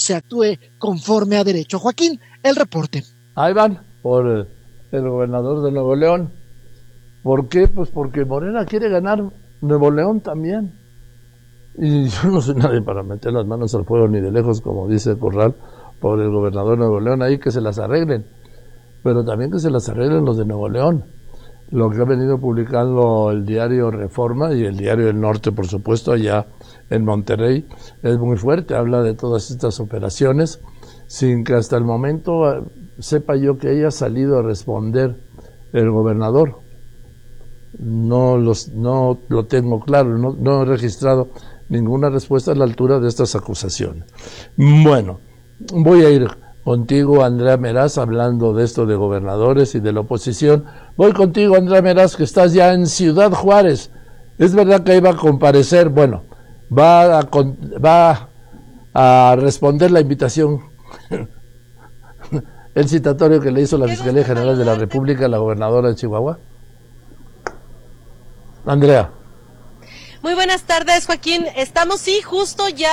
se actúe conforme a derecho. Joaquín, el reporte. Ahí van por el gobernador de Nuevo León. ¿Por qué? Pues porque Morena quiere ganar Nuevo León también. Y yo no soy nadie para meter las manos al fuego ni de lejos, como dice Corral, por el gobernador de Nuevo León, ahí que se las arreglen. Pero también que se las arreglen los de Nuevo León. Lo que ha venido publicando el diario Reforma y el diario El Norte, por supuesto, allá en Monterrey, es muy fuerte. Habla de todas estas operaciones, sin que hasta el momento sepa yo que haya salido a responder el gobernador. No lo tengo claro, no he registrado ninguna respuesta a la altura de estas acusaciones. Bueno, voy a ir contigo, Andrea Meraz, hablando de esto de gobernadores y de la oposición. Voy contigo, Andrea Meraz, que estás ya en Ciudad Juárez. Es verdad que iba a comparecer, bueno, va a responder la invitación, el citatorio que le hizo la Fiscalía General de la República a la gobernadora de Chihuahua. Andrea. Muy buenas tardes, Joaquín. Estamos, sí, justo ya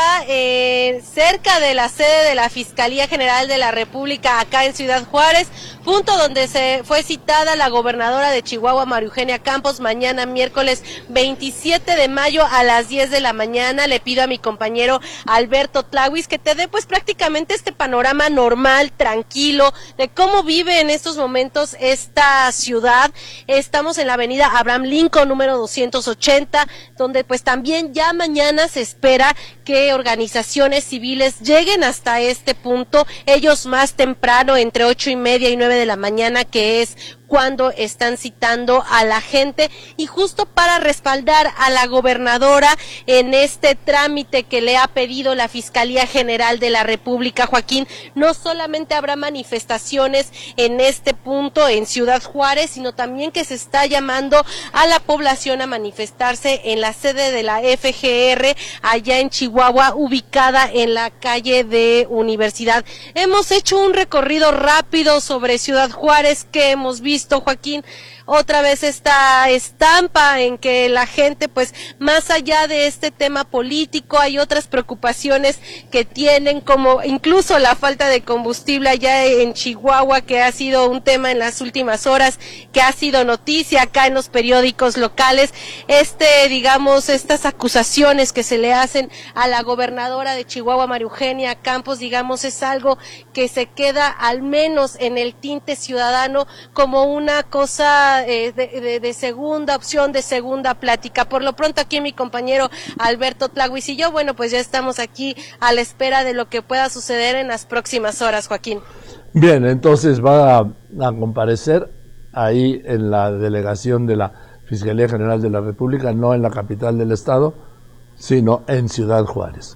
cerca de la sede de la Fiscalía General de la República, acá en Ciudad Juárez, punto donde se fue citada la gobernadora de Chihuahua, María Eugenia Campos, mañana miércoles 27 de mayo a las 10 de la mañana. Le pido a mi compañero Alberto Tlahuis que te dé pues prácticamente este panorama normal, tranquilo, de cómo vive en estos momentos esta ciudad. Estamos en la avenida Abraham Lincoln, número 280, donde pues también ya mañana se espera que organizaciones civiles lleguen hasta este punto, ellos más temprano, entre 8:30 y 9 de la mañana, que es cuando están citando a la gente, y justo para respaldar a la gobernadora en este trámite que le ha pedido la Fiscalía General de la República, Joaquín. No solamente habrá manifestaciones en este punto en Ciudad Juárez, sino también que se está llamando a la población a manifestarse en la sede de la FGR allá en Chihuahua, ubicada en la calle de Universidad. Hemos hecho un recorrido rápido sobre Ciudad Juárez que hemos visto, Joaquín, otra vez esta estampa en que la gente, pues, más allá de este tema político, hay otras preocupaciones que tienen, como incluso la falta de combustible allá en Chihuahua, que ha sido un tema en las últimas horas, que ha sido noticia acá en los periódicos locales. Digamos, estas acusaciones que se le hacen a la gobernadora de Chihuahua, María Eugenia Campos, digamos, es algo que se queda al menos en el tinte ciudadano como una cosa de segunda opción, de segunda plática. Por lo pronto, aquí mi compañero Alberto Tlahuis y yo, bueno, pues ya estamos aquí a la espera de lo que pueda suceder en las próximas horas, Joaquín. Bien, entonces va a comparecer ahí en la delegación de la Fiscalía General de la República, no en la capital del estado, sino en Ciudad Juárez.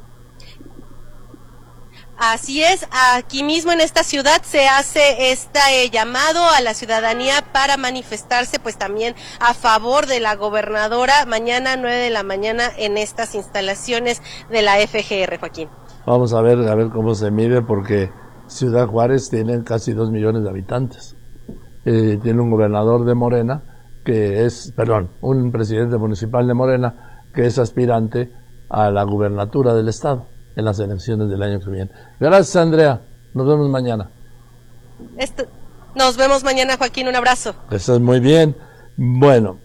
Así es, aquí mismo en esta ciudad se hace este llamado a la ciudadanía para manifestarse pues también a favor de la gobernadora mañana 9 de la mañana en estas instalaciones de la FGR, Joaquín. Vamos a ver cómo se mide, porque Ciudad Juárez tiene casi 2 millones de habitantes. Tiene un gobernador de Morena, un presidente municipal de Morena que es aspirante a la gubernatura del estado en las elecciones del año que viene. Gracias, Andrea. Nos vemos mañana. Nos vemos mañana, Joaquín. Un abrazo. Estás muy bien. Bueno,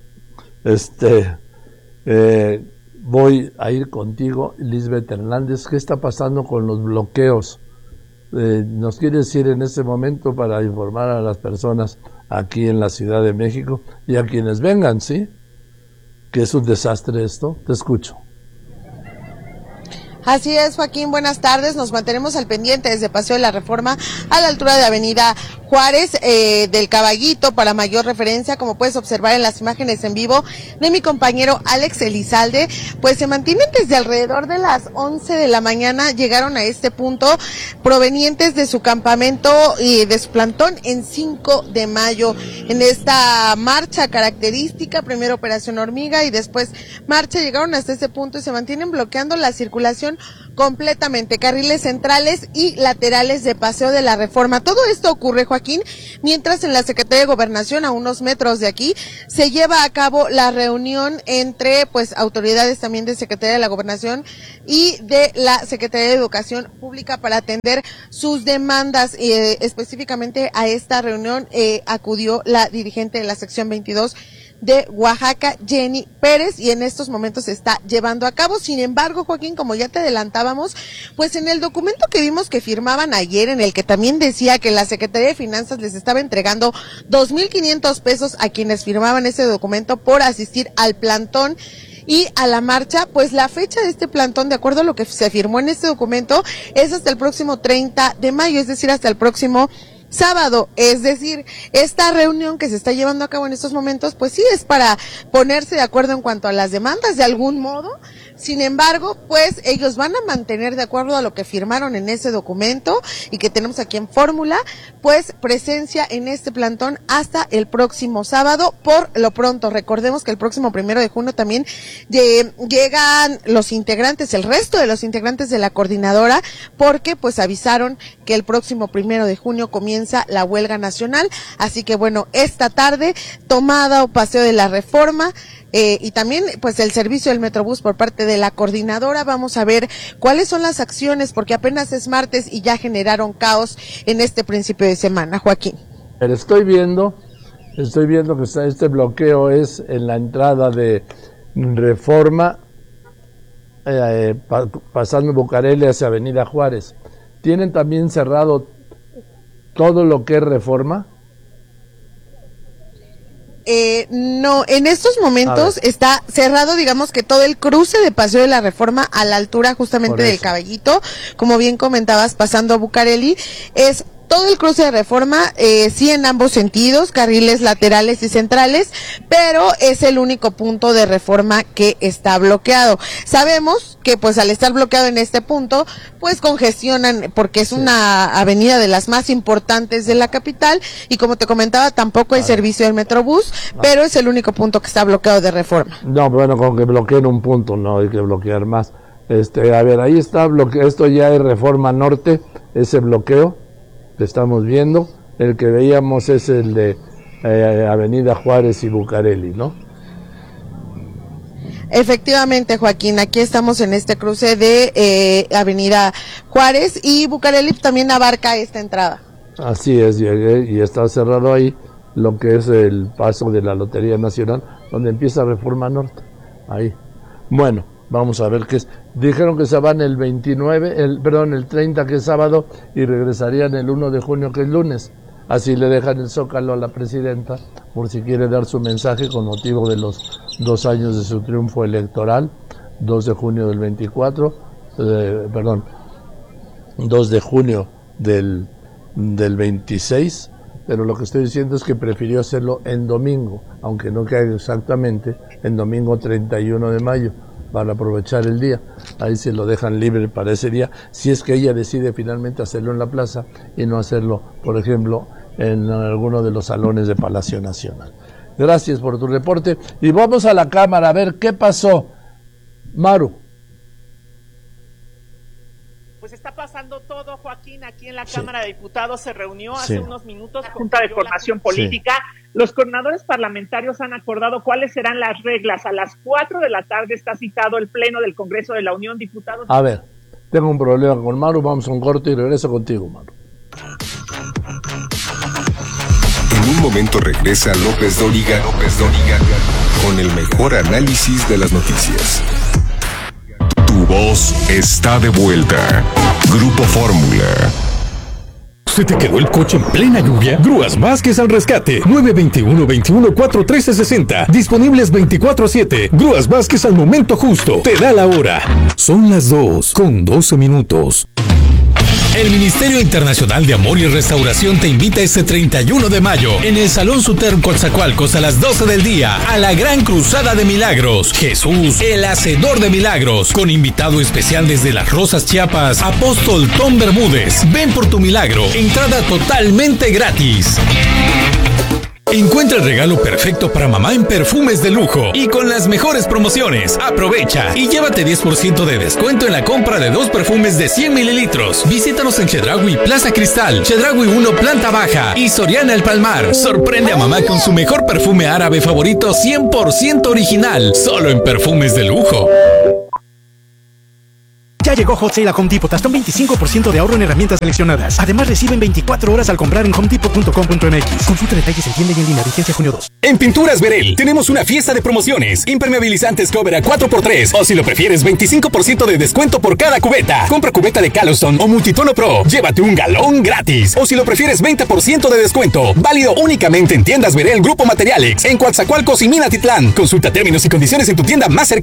voy a ir contigo, Lisbeth Hernández. ¿Qué está pasando con los bloqueos? ¿Nos quiere decir en este momento para informar a las personas aquí en la Ciudad de México y a quienes vengan, sí? Que es un desastre esto. Te escucho. Así es, Joaquín, buenas tardes. Nos mantenemos al pendiente desde Paseo de la Reforma a la altura de Avenida Juárez, del Caballito, para mayor referencia, como puedes observar en las imágenes en vivo de mi compañero Alex Elizalde, pues se mantienen desde alrededor de las 11 de la mañana, llegaron a este punto provenientes de su campamento y de su plantón en 5 de mayo, en esta marcha característica, primero Operación Hormiga y después marcha, llegaron hasta este punto y se mantienen bloqueando la circulación completamente carriles centrales y laterales de Paseo de la Reforma. Todo esto ocurre, Joaquín, mientras en la Secretaría de Gobernación, a unos metros de aquí, se lleva a cabo la reunión entre pues autoridades también de Secretaría de la Gobernación y de la Secretaría de Educación Pública para atender sus demandas. Específicamente a esta reunión acudió la dirigente de la sección 22 de Oaxaca, Jenny Pérez, y en estos momentos se está llevando a cabo. Sin embargo, Joaquín, como ya te adelantábamos, pues en el documento que vimos que firmaban ayer, en el que también decía que la Secretaría de Finanzas les estaba entregando 2,500 pesos a quienes firmaban ese documento por asistir al plantón y a la marcha, pues la fecha de este plantón, de acuerdo a lo que se firmó en este documento, es hasta el próximo 30 de mayo, es decir, hasta el próximo sábado. Es decir, esta reunión que se está llevando a cabo en estos momentos, pues sí es para ponerse de acuerdo en cuanto a las demandas de algún modo. Sin embargo, pues ellos van a mantener, de acuerdo a lo que firmaron en ese documento y que tenemos aquí en fórmula, pues presencia en este plantón hasta el próximo sábado. Por lo pronto, recordemos que el próximo 1 de junio también llegan los integrantes, el resto de los integrantes de la coordinadora, porque pues avisaron que el próximo 1 de junio comienza la huelga nacional. Así que bueno, esta tarde, tomada o Paseo de la Reforma, y también pues el servicio del Metrobús por parte de la coordinadora. Vamos a ver cuáles son las acciones, porque apenas es martes y ya generaron caos en este principio de semana, Joaquín. Pero estoy viendo que está este bloqueo es en la entrada de Reforma, pasando Bucareli hacia Avenida Juárez. ¿Tienen también cerrado todo lo que es Reforma? No, en estos momentos está cerrado, digamos que todo el cruce de Paseo de la Reforma a la altura justamente del Caballito, como bien comentabas, pasando a Bucareli, es todo el cruce de Reforma, sí en ambos sentidos, carriles laterales y centrales, pero es el único punto de Reforma que está bloqueado. Sabemos que pues al estar bloqueado en este punto, pues congestionan, porque es una avenida de las más importantes de la capital, y como te comentaba, tampoco hay servicio del Metrobús, pero es el único punto que está bloqueado de Reforma. No, bueno, con que bloqueen un punto, no hay que bloquear más. A ver, ahí está bloqueado, esto ya es Reforma Norte, ese bloqueo que estamos viendo. El que veíamos es el de Avenida Juárez y Bucareli, ¿no? Efectivamente, Joaquín, aquí estamos en este cruce de Avenida Juárez, y Bucareli también abarca esta entrada. Así es, llegué y está cerrado ahí lo que es el paso de la Lotería Nacional, donde empieza Reforma Norte, ahí. Bueno, vamos a ver qué es. Dijeron que se van el 30, que es sábado, y regresarían el 1 de junio, que es lunes. Así le dejan el Zócalo a la presidenta, por si quiere dar su mensaje con motivo de los 2 años de su triunfo electoral, 2 de junio del 24, 2 de junio del 26, pero lo que estoy diciendo es que prefirió hacerlo en domingo, aunque no caiga exactamente en domingo 31 de mayo, para aprovechar el día. Ahí se lo dejan libre para ese día, si es que ella decide finalmente hacerlo en la plaza y no hacerlo, por ejemplo, en alguno de los salones de Palacio Nacional. Gracias por tu reporte, y vamos a la Cámara a ver qué pasó. Maru. Pues está pasando todo, Joaquín, aquí en la Cámara de Diputados. Se reunió hace unos minutos la Junta de Coordinación Política. Los coordinadores parlamentarios han acordado cuáles serán las reglas. A las 4 de la tarde está citado el Pleno del Congreso de la Unión, diputados. A ver, tengo un problema con Maru, vamos a un corte y regreso contigo, Maru. En un momento regresa López Dóriga con el mejor análisis de las noticias. Tu voz está de vuelta. Grupo Fórmula. ¿Se te quedó el coche en plena lluvia? Grúas Vázquez al rescate. 921-21-41360. Disponibles 24/7. Grúas Vázquez al momento justo. Te da la hora. Son las 2:12. El Ministerio Internacional de Amor y Restauración te invita este 31 de mayo en el Salón Suter Coatzacoalcos a las 12 del día a la Gran Cruzada de Milagros. Jesús, el Hacedor de Milagros, con invitado especial desde Las Rosas, Chiapas, Apóstol Tom Bermúdez. Ven por tu milagro. Entrada totalmente gratis. Encuentra el regalo perfecto para mamá en perfumes de lujo y con las mejores promociones. Aprovecha y llévate 10% de descuento en la compra de 2 perfumes de 100 mililitros. Visítanos en Chedraui Plaza Cristal, Chedraui 1 Planta Baja y Soriana El Palmar. Sorprende a mamá con su mejor perfume árabe favorito 100% original, solo en perfumes de lujo. Ya llegó Hot Sale a Home Depot, hasta un 25% de ahorro en herramientas seleccionadas. Además, reciben 24 horas al comprar en homedepot.com.mx. Consulta detalles en tienda y en línea, vigencia junio 2. En Pinturas Verel tenemos una fiesta de promociones. Impermeabilizantes Cover a 4x3 o si lo prefieres 25% de descuento por cada cubeta. Compra cubeta de Caloston o Multitono Pro, llévate un galón gratis. O si lo prefieres 20% de descuento. Válido únicamente en tiendas Verel Grupo Materialex, en Coatzacoalcos y Minatitlán. Consulta términos y condiciones en tu tienda más cercana.